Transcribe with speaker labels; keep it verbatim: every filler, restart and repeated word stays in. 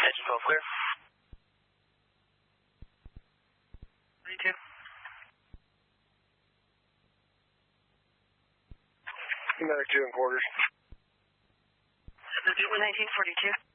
Speaker 1: Engine twelve clear. thirty-two.
Speaker 2: Medic two in quarters.
Speaker 1: one nineteen forty-two.